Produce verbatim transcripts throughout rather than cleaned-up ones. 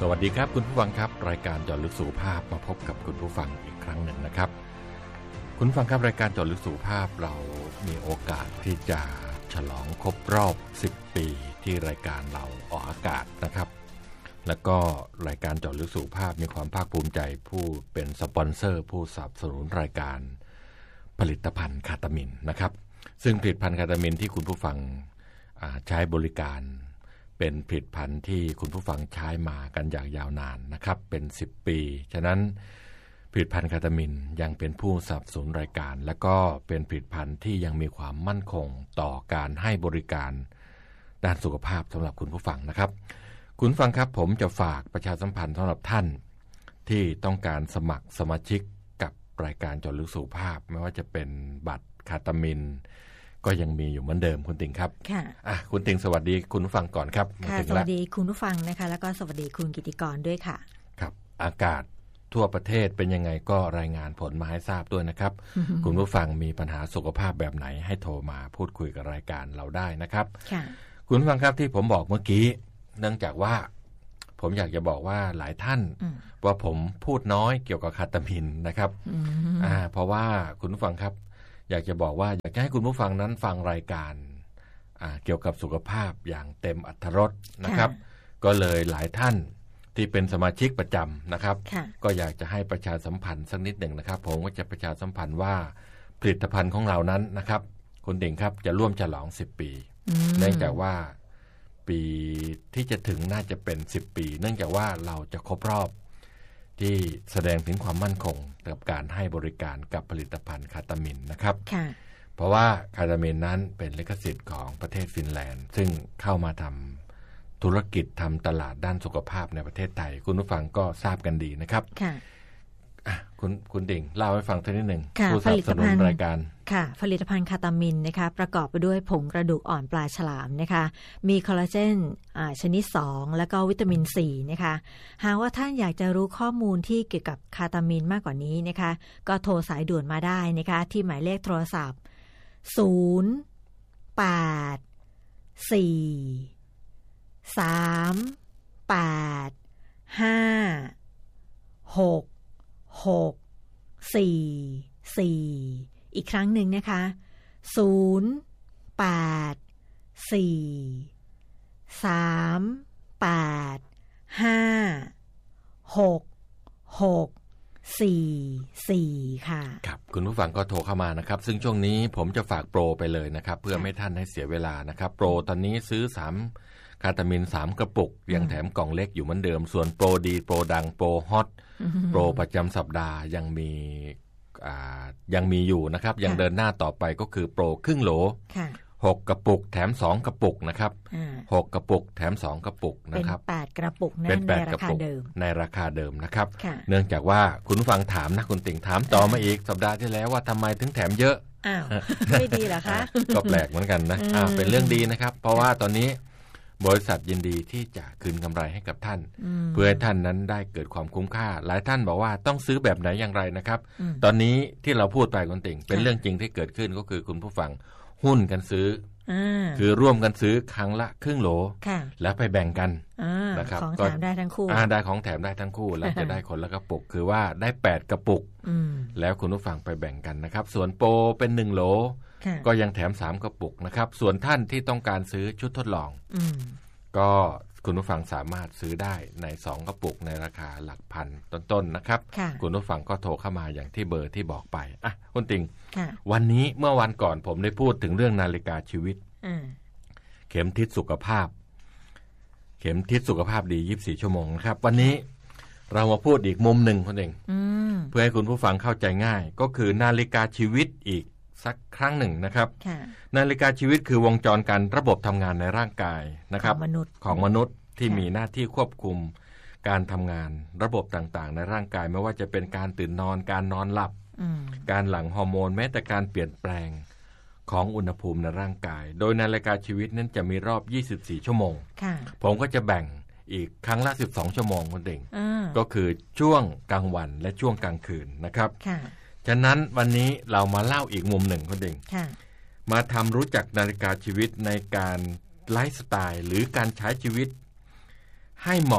สวัสดีครับคุณผู้ฟังครับรายการเจาะลึกสุขภาพมาพบกับคุณผู้ฟังอีกครั้งหนึ่งนะครับคุณผู้ฟังครับรายการเจาะลึกสุขภาพเรามีโอกาสที่จะฉลองครบรอบสิบปีที่รายการเราออกอากาศนะครับแล้วก็รายการเจาะลึกสุขภาพมีความภาคภูมิใจผู้เป็นสปอนเซอร์ผู้สนับสนุนรายการผลิตภัณฑ์คาตามินนะครับซึ่งผลิตภัณฑ์คาตามินที่คุณผู้ฟังใช้บริการเป็นผลิตภัณฑ์ที่คุณผู้ฟังใช้มากันอย่างยาวนานนะครับเป็นสิบปีฉะนั้นผลิตภัณฑ์คาตามินยังเป็นผู้สนับสนุนรายการและก็เป็นผลิตภัณฑ์ที่ยังมีความมั่นคงต่อการให้บริการด้านสุขภาพสำหรับคุณผู้ฟังนะครับคุณผู้ฟังครับผมจะฝากประชาสัมพันธ์สำหรับท่านที่ต้องการสมัครสมาชิกกับรายการเจาะลึกสุขภาพไม่ว่าจะเป็นบัตรคาตามินก็ยังมีอยู่เหมือนเดิมคุณติงครับค่ะอ่ะคุณติงสวัสดีคุณผู้ฟังก่อนครับค่ะสวัสดีคุณผู้ฟังนะคะแล้วก็สวัสดีคุณกิติกรด้วยค่ะครับอากาศทั่วประเทศเป็นยังไงก็รายงานผลมาให้ทราบด้วยนะครับ คุณผู้ฟังมีปัญหาสุขภาพแบบไหนให้โทรมาพูดคุยกับรายการเราได้นะครับค่ะคุณผู้ฟังครับที่ผมบอกเมื่อกี้เนื่องจากว่าผมอยากจะบอกว่าหลายท่านว่าผมพูดน้อยเกี่ยวกับคาตามินนะครับอ่าเพราะว่าคุณผู้ฟังครับอยากจะบอกว่าอยากจะให้คุณผู้ฟังนั้นฟังรายการเกี่ยวกับสุขภาพอย่างเต็มอรรถรสนะครับก็เลยหลายท่านที่เป็นสมาชิกประจำนะครับก็อยากจะให้ประชาสัมพันธ์สักนิดหนึ่งนะครับผมก็จะประชาสัมพันธ์ว่าผลิตภัณฑ์ของเรานั้นนะครับคุณเด่งครับจะร่วมฉลองสิบปีเนื่องจากว่าปีที่จะถึงน่าจะเป็นสิบปีเนื่องจากว่าเราจะครบรอบที่แสดงถึงความมั่นคงกับการให้บริการกับผลิตภัณฑ์คาตามินนะครับเพราะว่าคาตามินนั้นเป็นลิขสิทธิ์ของประเทศฟินแลนด์ซึ่งเข้ามาทำธุรกิจทำตลาดด้านสุขภาพในประเทศไทยคุณผู้ฟังก็ทราบกันดีนะครับคุณคุณดิ่งเล่าให้ฟังสักนิดหนึ่งผู้สนับสนุนรายการค่ะผลิตภัณฑ์คาตามินนะคะประกอบไปด้วยผงกระดูกอ่อนปลาฉลามนะคะมีคอลลาเจนชนิดสองแล้วก็วิตามินซีนะคะหากว่าท่านอยากจะรู้ข้อมูลที่เกี่ยวกับคาตามินมากกว่านี้นะคะก็โทรสายด่วนมาได้นะคะที่หมายเลขโทรศัพท์ศูนย์ แปด สี่ สาม แปด ห้า หกหก สี่ สี่ อีกครั้งหนึ่งนะคะศูนย์ แปด สี่ สาม แปด ห้า หก หก สี่ สี่ค่ะครับคุณผู้ฟังก็โทรเข้ามานะครับซึ่งช่วงนี้ผมจะฝากโปรไปเลยนะครับเพื่อไม่ท่านให้เสียเวลานะครับโปรตอนนี้ซื้อสามคาตามินสามกระปุกยังแถมกล่องเล็กอยู่เหมือนเดิมส่วนโปรดีโปรดังโปรฮอตโปรประจำสัปดาห์ยังมียังมีอยู่นะครับยังเดินหน้าต่อไปก็คือโปรครึ่งโหลหกกระปุกแถมสองกระปุกนะครับหกกระปุกแถมสองกระปุกนะครับเป็นแปดกระปุกในราคาเดิมในราคาเดิมนะครับเนื่องจากว่าคุณผู้ฟังถามนะคุณติ่งถามต่อมาอีกสัปดาห์ที่แล้วว่าทำไมถึงแถมเยอะอ้าวไม่ดีเหรอคะก็แปลกเหมือนกันนะเป็นเรื่องดีนะครับเพราะว่าตอนนี้บริษัทยินดีที่จะคืนกำไรให้กับท่านเพื่อให้ท่านนั้นได้เกิดความคุ้มค่าหลายท่านบอกว่าต้องซื้อแบบไหนอย่างไรนะครับตอนนี้ที่เราพูดไปคุณติ่งเป็นเรื่องจริงที่เกิดขึ้นก็คือคุณผู้ฟังหุ้นกันซื้อคือร่วมกันซื้อครั้งละครึ่งโหลแล้วไปแบ่งกันนะครับของแถมได้ทั้งคู่ได้ของแถมได้ทั้งคู่แล้วจะได้คนละกระปุกคือว่าได้แปดกระปุกแล้วคุณผู้ฟังไปแบ่งกันนะครับส่วนโปรเป็นหนึ่งโหลก็ยังแถมสามกระปุกนะครับส่วนท่านที่ต้องการซื้อชุดทดลองก็คุณผู้ฟังสามารถซื้อได้ในสองกระปุกในราคาหลักพันต้นๆนะครับคุณผู้ฟังก็โทรเข้ามาอย่างที่เบอร์ที่บอกไปอ่ะคุณติงวันนี้เมื่อวันก่อนผมได้พูดถึงเรื่องนาฬิกาชีวิตเข็มทิศสุขภาพเข็มทิศสุขภาพดียี่สิบสี่ชั่วโมงนะครับวันนี้เรามาพูดอีกมุมหนึ่งคุณติงเพื่อให้คุณผู้ฟังเข้าใจง่ายก็คือนาฬิกาชีวิตอีกสักครั้งหนึ่งนะครับนาฬิกาชีวิตคือวงจรการระบบทำงานในร่างกายนะครับของมนุษย์ของมนุษย์ที่มีหน้าที่ควบคุมการทำงานระบบต่างๆในร่างกายไม่ว่าจะเป็นการตื่นนอนการนอนหลับการหลั่งฮอร์โมนแม้แต่การเปลี่ยนแปลงของอุณหภูมิในร่างกายโดยนาฬิกาชีวิตนั้นจะมีรอบยี่สิบสี่ชั่วโมงผมก็จะแบ่งอีกครั้งละสิบสองชั่วโมงคุณเด่งก็คือช่วงกลางวันและช่วงกลางคืนนะครับฉะนั้นวันนี้เรามาเล่าอีกมุมหนึ่งคุณเด่งมาทำรู้จักนาฬิกาชีวิตในการไลฟ์สไตล์หรือการใช้ชีวิตให้เหมาะ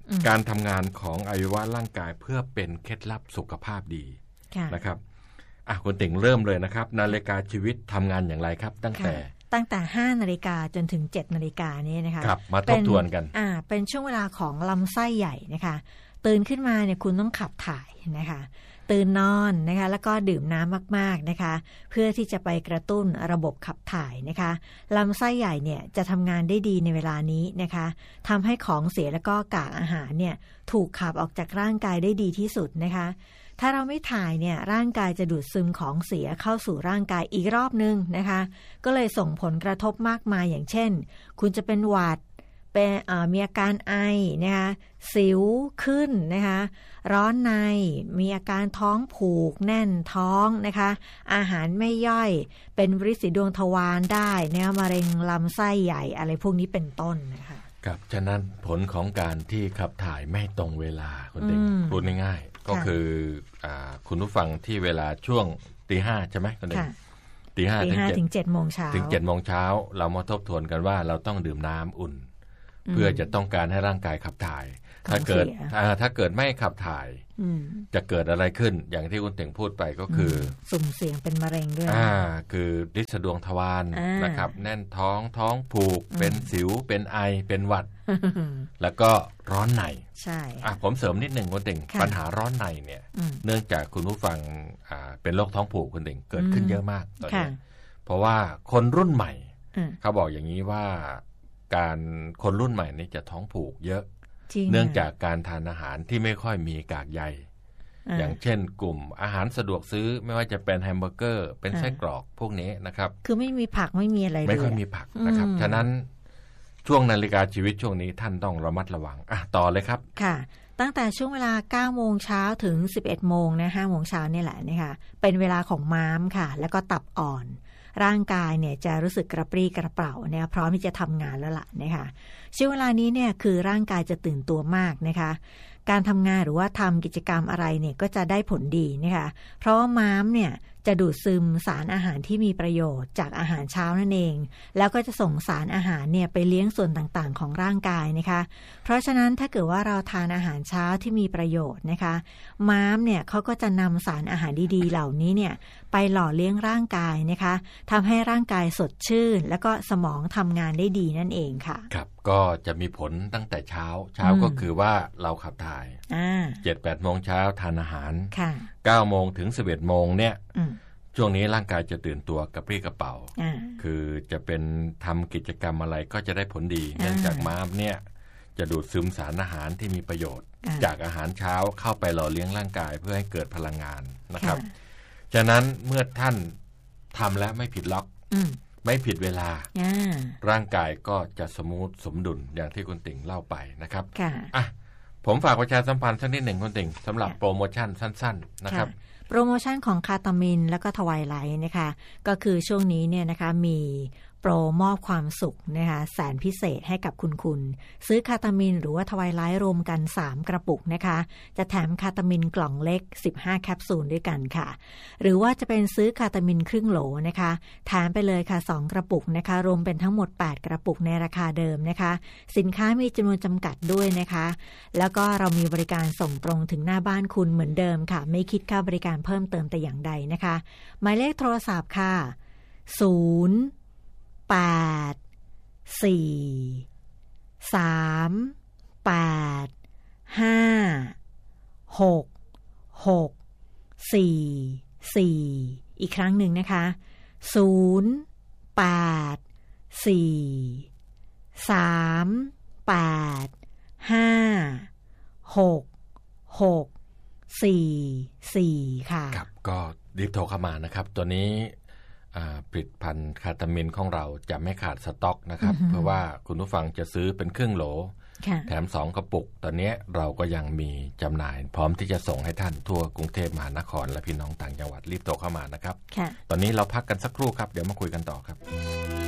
การทำงานของอวัยวะร่างกายเพื่อเป็นเคล็ดลับสุขภาพดีนะครับอ่ะคุณติ่งเริ่มเลยนะครับนาฬิกาชีวิตทำงานอย่างไรครับตั้งแต่ตั้งแต่ห้านาฬิกาจนถึงเจ็ดนาฬิกานี่นะคะครับมาทบทวนกันอ่าเป็นช่วงเวลาของลำไส้ใหญ่นะคะตื่นขึ้นมาเนี่ยคุณต้องขับถ่ายนะคะตื่นนอนนะคะแล้วก็ดื่มน้ำมากๆนะคะเพื่อที่จะไปกระตุ้นระบบขับถ่ายนะคะลำไส้ใหญ่เนี่ยจะทำงานได้ดีในเวลานี้นะคะทำให้ของเสียแล้วก็กากอาหารเนี่ยถูกขับออกจากร่างกายได้ดีที่สุดนะคะถ้าเราไม่ถ่ายเนี่ยร่างกายจะดูดซึมของเสียเข้าสู่ร่างกายอีกรอบนึงนะคะก็เลยส่งผลกระทบมากมายอย่างเช่นคุณจะเป็นหวัดเป็นมีอาการไอนะคะสิวขึ้นนะคะร้อนในมีอาการท้องผูกแน่นท้องนะคะอาหารไม่ย่อยเป็นฤทธิ์สีดวงทวารได้นะคะมะเร็งลำไส้ใหญ่อะไรพวกนี้เป็นต้นนะคะครับฉะนั้นผลของการที่ขับถ่ายไม่ตรงเวลาคุณเด็กพูดง่ายๆก็คือคุณผู้ฟังที่เวลาช่วงตีห้าใช่ไหมคุณเด็กตีห้าถึงเจ็ดโมงเช้าถึงเจ็ดโมงเช้าเรามาทบทวนกันว่าเราต้องดื่มน้ำอุ่นเพื่อจะต้องการให้ร่างกายขับถ่ายถ้าเกิดถ้าเกิดไม่ขับถ่ายจะเกิดอะไรขึ้นอย่างที่คุณเต่งพูดไปก็คือสุ่มเสี่ยงเป็นมะเร็งด้วยอ่าคือฤทธิ์ดวงทวารนะครับแน่นท้องท้องผูกเป็นสิวเป็นไอเป็นหวัดแล้วก็ร้อนในใช่อ่ะผมเสริมนิดหนึ่งคุณเต่งปัญหาร้อนในเนี่ยเนื่องจากคุณผู้ฟังอ่าเป็นโรคท้องผูกคุณเต่งเกิดขึ้นเยอะมากตอนนี้เพราะว่าคนรุ่นใหม่เขาบอกอย่างนี้ว่าการคนรุ่นใหม่นี่จะท้องผูกเยอะเนื่องจากการทานอาหารที่ไม่ค่อยมีกากใยอย่างเช่นกลุ่มอาหารสะดวกซื้อไม่ว่าจะเป็นแฮมเบอร์เกอร์เป็นไส้กรอกพวกนี้นะครับคือไม่มีผักไม่มีอะไรเลยไม่ค่อยมีผักนะครับฉะนั้นช่วงนาฬิกาชีวิตช่วงนี้ท่านต้องระมัดระวังอ่ะต่อเลยครับค่ะตั้งแต่ช่วงเวลาเก้าโมงเช้าถึงสิบเอ็ดโมงนะห้าโมงเช้านี่แหละนะคะเป็นเวลาของม้ามค่ะแล้วก็ตับอ่อนร่างกายเนี่ยจะรู้สึกกระปรี้กระเปร่าเนี่ยพร้อมที่จะทำงานแล้วล่ะนะคะช่วงเวลานี้เนี่ยคือร่างกายจะตื่นตัวมากนะคะการทำงานหรือว่าทำกิจกรรมอะไรเนี่ยก็จะได้ผลดีนะคะเพราะว่าม้ามเนี่ยจะดูดซึมสารอาหารที่มีประโยชน์จากอาหารเช้านั่นเองแล้วก็จะส่งสารอาหารเนี่ยไปเลี้ยงส่วนต่างๆของร่างกายนะคะเพราะฉะนั้นถ้าเกิดว่าเราทานอาหารเช้าที่มีประโยชน์นะคะม้ามเนี่ยเขาก็จะนำสารอาหารดีๆเหล่านี้เนี่ยไปหล่อเลี้ยงร่างกายนะคะทำให้ร่างกายสดชื่นแล้วก็สมองทำงานได้ดีนั่นเองค่ะครับก็จะมีผลตั้งแต่เช้าเช้าก็คือว่าเราขับถ่ายเจ็ดแปดโมงเช้าทานอาหารเก้าโมงถึงสิบเอ็ดโมงเนี่ยช่วงนี้ร่างกายจะตื่นตัวกระปรี้กระเป๋าคือจะเป็นทำกิจกรรมอะไรก็จะได้ผลดีเนื่องจากม้ามเนี่ยจะดูดซึมสารอาหารที่มีประโยชน์จากอาหารเช้าเข้าไปหล่อเลี้ยงร่างกายเพื่อให้เกิดพลังงานนะครับฉะนั้นเมื่อท่านทำแล้วไม่ผิดล็อกไม่ผิดเวลาร่างกายก็จะสมูทสมดุลอย่างที่คุณติ่งเล่าไปนะครับอ่ะผมฝากประชาสัมพันธ์สักนิดหนึ่งคุณติ่งสำหรับโปรโมชั่นสั้นๆนะครับโปรโมชั่นของคาตามินแล้วก็ทวายไลท์นะคะก็คือช่วงนี้เนี่ยนะคะมีโปรมอบความสุขนะคะแสนพิเศษให้กับคุณคุณซื้อคาตามินหรือว่าทวายไลท์รวมกันสามกระปุกนะคะจะแถมคาตามินกล่องเล็กสิบห้าแคปซูลด้วยกันค่ะหรือว่าจะเป็นซื้อคาตามินครึ่งโหลนะคะแถมไปเลยค่ะสองกระปุกนะคะรวมเป็นทั้งหมดแปดกระปุกในราคาเดิมนะคะสินค้ามีจำนวนจำกัดด้วยนะคะแล้วก็เรามีบริการส่งตรงถึงหน้าบ้านคุณเหมือนเดิมค่ะไม่คิดค่าบริการเพิ่มเติมแต่อย่างใดนะคะหมายเลขโทรศัพท์ค่ะศูนย์แปดสี่สามแปดห้าหกหกสี่สี่อีกครั้งหนึ่งนะคะศูนย์แปดสี่สามแปดห้าหกหกสี่สี่ค่ะครับก็รีบโทรเข้ามานะครับตัวนี้ผลิตภัณฑ์คาตามินของเราจะไม่ขาดสต็อกนะครับเพราะว่าคุณผู้ฟังจะซื้อเป็นครึ่งโหลแถมสองกระปุกตอนนี้เราก็ยังมีจำหน่ายพร้อมที่จะส่งให้ท่านทั่วกรุงเทพมหานครและพี่น้องต่างจังหวัดรีบโทรเข้ามานะครับตอนนี้เราพักกันสักครู่ครับเดี๋ยวมาคุยกันต่อครับ